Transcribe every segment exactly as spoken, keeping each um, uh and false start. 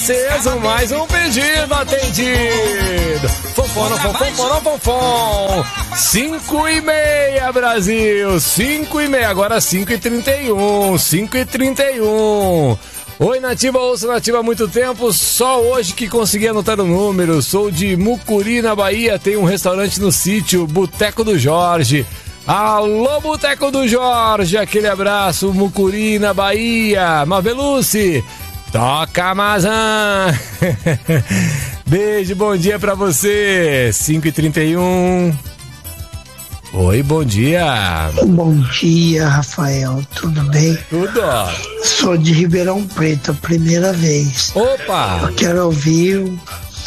aceso, mais um pedido atendido. Fofão, fofão, fofão, fofão. Cinco e meia, Brasil. Cinco e meia, agora cinco e trinta e um. Cinco e trinta e um. Oi, Nativa, ouço Nativa há muito tempo, só hoje que consegui anotar o número. Sou de Mucuri, na Bahia, tem um restaurante no sítio, Boteco do Jorge. Alô, Boteco do Jorge, aquele abraço, Mucuri, na Bahia. Maveluce, toca Amazã. Beijo, bom dia pra você. Cinco e trinta e um. Oi, bom dia. Bom dia, Rafael, tudo bem? Tudo. Sou de Ribeirão Preto, a primeira vez. Opa! Eu quero ouvir o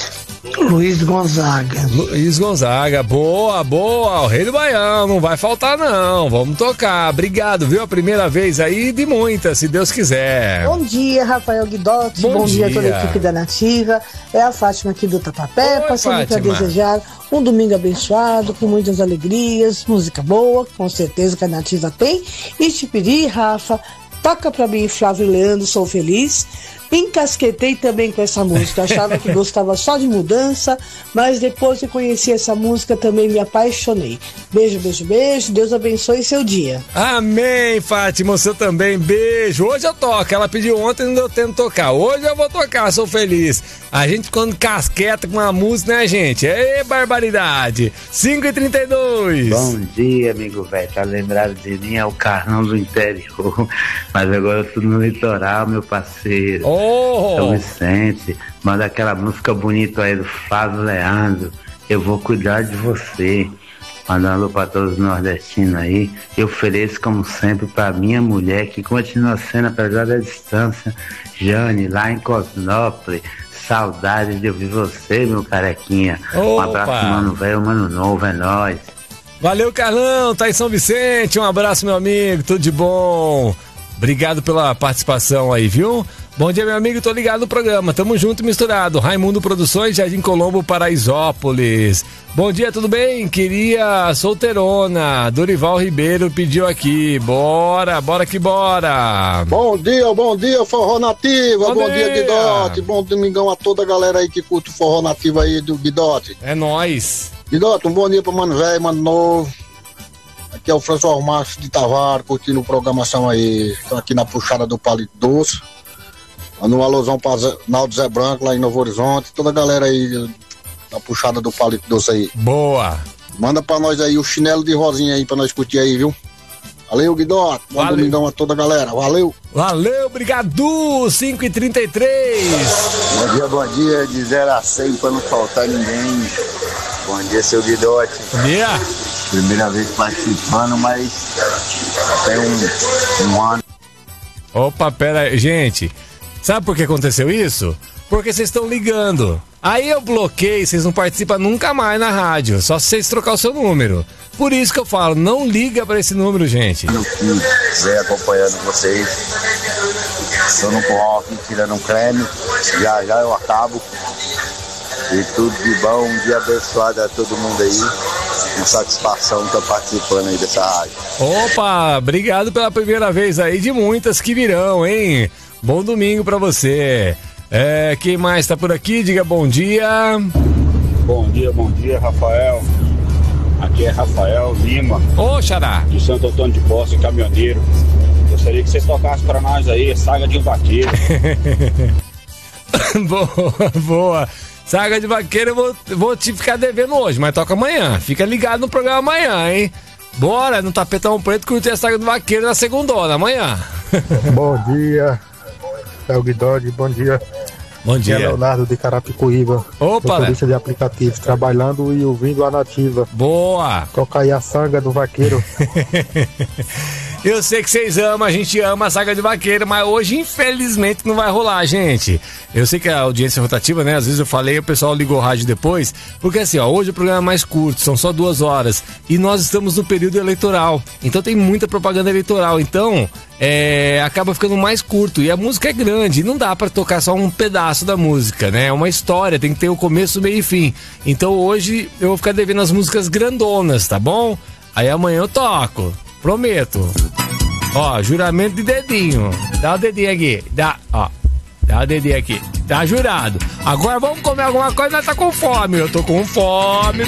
Luiz Gonzaga. Luiz Gonzaga, boa, boa, o rei do Baião, não vai faltar não, vamos tocar. Obrigado, viu? A primeira vez aí de muitas, se Deus quiser. Bom dia, Rafael Guidotti, bom, bom dia a toda a equipe da Nativa. É a Fátima aqui do Tatuapé, passando para desejar um domingo abençoado, com muitas alegrias, música boa, com certeza que a Nativa tem. E te pedir, Rafa, toca pra mim, Flávio Leandro, Sou Feliz. Encasquetei também com essa música, achava que gostava só de mudança, mas depois que conheci essa música também me apaixonei. Beijo, beijo, beijo, Deus abençoe seu dia. Amém, Fátima, o seu também, beijo. Hoje eu toco, ela pediu ontem, não deu tempo de tocar, hoje eu vou tocar, Sou Feliz. A gente quando casqueta com uma música, né, gente? É barbaridade. Cinco e trinta e dois. Bom dia, amigo velho, tá lembrado de mim? É o Carrão do interior, mas agora eu tô no litoral, meu parceiro. Oh. São Vicente, manda aquela música bonita aí do Flávio Leandro, Eu Vou Cuidar de Você. Manda um alô pra todos os nordestinos aí. Eu ofereço, como sempre, pra minha mulher, que continua sendo, apesar da distância, Jane, lá em Cosnópolis. Saudades de ouvir você, meu carequinha. Opa. Um abraço, mano velho, mano novo, é nóis. Valeu, Carlão, tá em São Vicente. Um abraço, meu amigo, tudo de bom. Obrigado pela participação aí, viu? Bom dia, meu amigo, tô ligado no programa, tamo junto e misturado. Raimundo Produções, Jardim Colombo, Paraisópolis. Bom dia, tudo bem? Queria solteirona, Dorival Ribeiro pediu aqui. Bora, bora que bora. Bom dia, bom dia, Forró Nativa, bom, bom dia, dia Guidotti, bom domingão a toda a galera aí que curte o Forró Nativa aí do Guidotti. É nóis. Guidotti, um bom dia pro mano velho, mano novo. Aqui é o François Márcio de Tavares, curtindo a programação aí. Tô aqui na puxada do Palito Doce. Manda um alôzão pra Naldo Zé Branco, lá em Novo Horizonte. Toda a galera aí na puxada do Palito Doce aí. Boa. Manda pra nós aí o chinelo de rosinha aí, pra nós curtir aí, viu? Valeu, Guidotti. Bom domingão a toda a galera. Valeu. Valeu, obrigado. cinco e trinta e três. Bom dia, bom dia. De zero a cem pra não faltar ninguém. Bom dia, seu Guidotti. Bom dia. Primeira vez participando, mas tem um, um ano. Opa, pera aí, gente. Sabe por que aconteceu isso? Porque vocês estão ligando. Aí eu bloqueei, vocês não participam nunca mais na rádio. Só se vocês trocar o seu número. Por isso que eu falo, não liga pra esse número, gente. Eu venho acompanhando vocês. Estou no corre, tirando um creme. Já já eu acabo. E tudo de bom, um dia abençoado a todo mundo aí. Uma satisfação estar participando aí dessa rádio. Opa, obrigado pela primeira vez aí, de muitas que virão, hein? Bom domingo pra você. É, quem mais tá por aqui? Diga bom dia. Bom dia, bom dia, Rafael. Aqui é Rafael Lima. Ô, Xará. De Santo Antônio de Posse, caminhoneiro. Gostaria que vocês tocassem pra nós aí, Saga de um Vaqueiro. Boa, boa. Saga de Vaqueiro eu vou, vou te ficar devendo hoje, mas toca amanhã. Fica ligado no programa amanhã, hein? Bora, no Tapetão Preto, curtir a Saga do Vaqueiro na segundona, amanhã. Bom dia, é o Guidotti, bom dia. Bom dia. É Leonardo de Carapicuíba. Opa, motorista de aplicativos, trabalhando e ouvindo a Nativa. Boa. Toca aí a Saga do Vaqueiro. Eu sei que vocês amam, a gente ama a Saga de Vaqueiro, mas hoje infelizmente não vai rolar, gente. Eu sei que a audiência é rotativa, né? Às vezes eu falei, o pessoal ligou o rádio depois, porque assim, ó, hoje o programa é mais curto, são só duas horas, e nós estamos no período eleitoral, então tem muita propaganda eleitoral, então é, acaba ficando mais curto, e a música é grande, não dá pra tocar só um pedaço da música, né? É uma história, tem que ter o começo, meio e fim. Então hoje eu vou ficar devendo as músicas grandonas, tá bom? Aí amanhã eu toco. Prometo. Ó, juramento de dedinho. Dá o dedinho aqui. Dá, ó. Tá, Dedê aqui. Tá jurado. Agora vamos comer alguma coisa, nós tá com fome. Eu tô com fome.